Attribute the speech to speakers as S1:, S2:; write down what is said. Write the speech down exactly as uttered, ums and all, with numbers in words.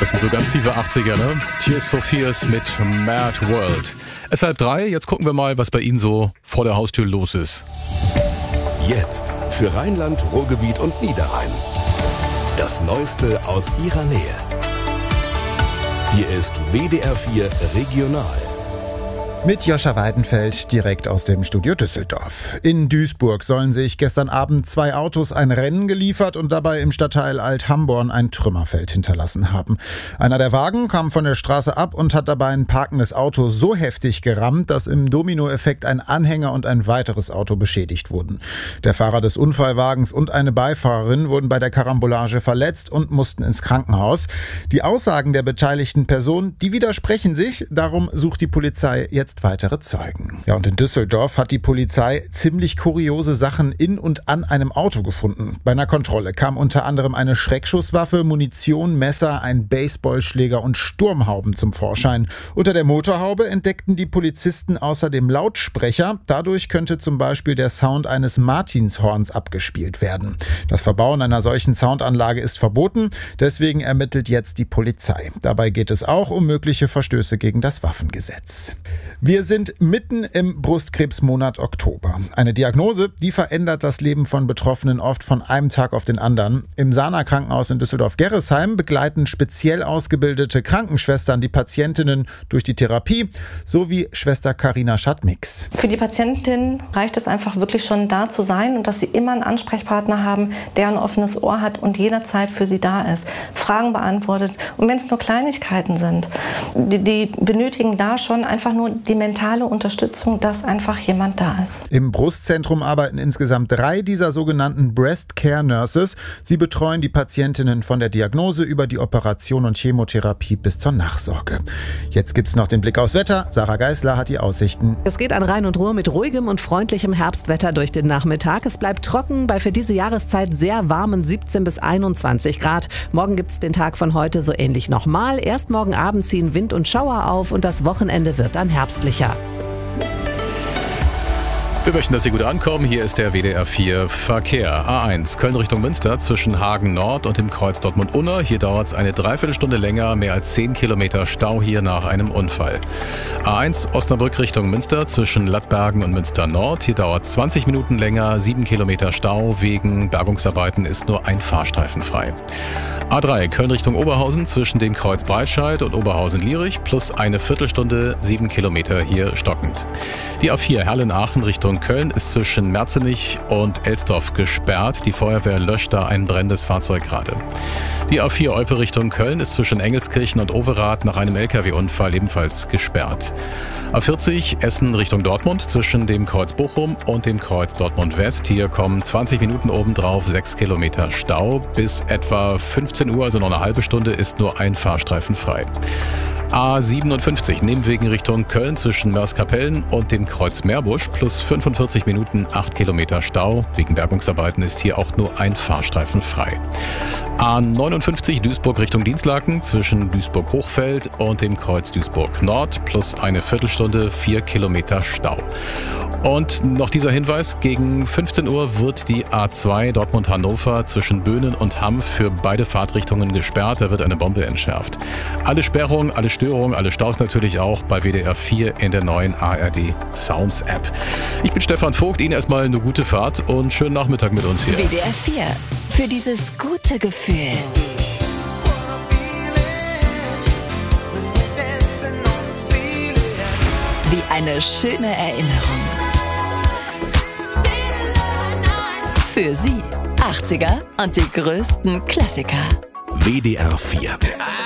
S1: Das sind so ganz tiefe achtziger, ne? Tears for Fears mit Mad World. Es ist halb drei, jetzt gucken wir mal, was bei Ihnen so vor der Haustür los ist.
S2: Jetzt für Rheinland, Ruhrgebiet und Niederrhein. Das Neueste aus Ihrer Nähe. Hier ist W D R vier Regional.
S3: Mit Joscha Weidenfeld direkt aus dem Studio Düsseldorf. In Duisburg sollen sich gestern Abend zwei Autos ein Rennen geliefert und dabei im Stadtteil Alt-Hamborn ein Trümmerfeld hinterlassen haben. Einer der Wagen kam von der Straße ab und hat dabei ein parkendes Auto so heftig gerammt, dass im Dominoeffekt ein Anhänger und ein weiteres Auto beschädigt wurden. Der Fahrer des Unfallwagens und eine Beifahrerin wurden bei der Karambolage verletzt und mussten ins Krankenhaus. Die Aussagen der beteiligten Personen, die widersprechen sich, darum sucht die Polizei jetzt weitere Zeugen. Ja, und in Düsseldorf hat die Polizei ziemlich kuriose Sachen in und an einem Auto gefunden. Bei einer Kontrolle kam unter anderem eine Schreckschusswaffe, Munition, Messer, ein Baseballschläger und Sturmhauben zum Vorschein. Unter der Motorhaube entdeckten die Polizisten außerdem Lautsprecher. Dadurch könnte zum Beispiel der Sound eines Martinshorns abgespielt werden. Das Verbauen einer solchen Soundanlage ist verboten, deswegen ermittelt jetzt die Polizei. Dabei geht es auch um mögliche Verstöße gegen das Waffengesetz. Wir sind mitten im Brustkrebsmonat Oktober. Eine Diagnose, die verändert das Leben von Betroffenen oft von einem Tag auf den anderen. Im Sana-Krankenhaus in Düsseldorf-Gerresheim begleiten speziell ausgebildete Krankenschwestern die Patientinnen durch die Therapie, so wie Schwester Carina Schadmix.
S4: Für die Patientin reicht es einfach wirklich schon da zu sein und dass sie immer einen Ansprechpartner haben, der ein offenes Ohr hat und jederzeit für sie da ist, Fragen beantwortet. Und wenn es nur Kleinigkeiten sind, die, die benötigen da schon einfach nur die mentale Unterstützung, dass einfach jemand da ist.
S3: Im Brustzentrum arbeiten insgesamt drei dieser sogenannten Breast Care Nurses. Sie betreuen die Patientinnen von der Diagnose über die Operation und Chemotherapie bis zur Nachsorge. Jetzt gibt's noch den Blick aufs Wetter. Sarah Geisler hat die Aussichten.
S5: Es geht an Rhein und Ruhr mit ruhigem und freundlichem Herbstwetter durch den Nachmittag. Es bleibt trocken bei für diese Jahreszeit sehr warmen siebzehn bis einundzwanzig Grad. Morgen gibt's den Tag von heute so ähnlich nochmal. Erst morgen Abend ziehen Wind und Schauer auf und das Wochenende wird dann herbstlicher.
S1: Wir möchten, dass Sie gut ankommen. Hier ist der W D R vier Verkehr. A eins, Köln Richtung Münster zwischen Hagen Nord und dem Kreuz Dortmund-Unna. Hier dauert es eine Dreiviertelstunde länger, mehr als zehn Kilometer Stau hier nach einem Unfall. A eins, Osnabrück Richtung Münster zwischen Lattbergen und Münster Nord. Hier dauert es zwanzig Minuten länger, sieben Kilometer Stau. Wegen Bergungsarbeiten ist nur ein Fahrstreifen frei. A drei, Köln Richtung Oberhausen zwischen dem Kreuz Breitscheid und Oberhausen-Lierich plus eine Viertelstunde, sieben Kilometer hier stockend. Die A vier, Herlen-Aachen Richtung Köln ist zwischen Merzenich und Elsdorf gesperrt. Die Feuerwehr löscht da ein brennendes Fahrzeug gerade. Die A vier, Olpe Richtung Köln ist zwischen Engelskirchen und Overath nach einem L K W-Unfall ebenfalls gesperrt. A vierzig, Essen Richtung Dortmund zwischen dem Kreuz Bochum und dem Kreuz Dortmund West. Hier kommen zwanzig Minuten obendrauf, sechs Kilometer Stau. Bis etwa fünfzehn Uhr, also noch eine halbe Stunde, ist nur ein Fahrstreifen frei. A siebenundfünfzig, Nebenwegen Richtung Köln zwischen Mörs-Kapellen und dem Kreuz Meerbusch plus fünfundvierzig Minuten, acht Kilometer Stau. Wegen Bergungsarbeiten ist hier auch nur ein Fahrstreifen frei. A neunundfünfzig, Duisburg Richtung Dienstlaken zwischen Duisburg-Hochfeld und dem Kreuz Duisburg Nord plus eine Viertelstunde, vier Kilometer Stau. Und noch dieser Hinweis, gegen fünfzehn Uhr wird die A zwei Dortmund-Hannover zwischen Böhnen und Hamm für beide Fahrtrichtungen gesperrt. Da wird eine Bombe entschärft. Alle Sperrungen, alle Störungen, alle Staus natürlich auch bei W D R vier in der neuen A R D Sounds App. Ich bin Stefan Vogt, Ihnen erstmal eine gute Fahrt und schönen Nachmittag mit uns hier.
S6: W D R vier, für dieses gute Gefühl. Wie eine schöne Erinnerung. Für Sie, achtziger und die größten Klassiker.
S2: W D R vier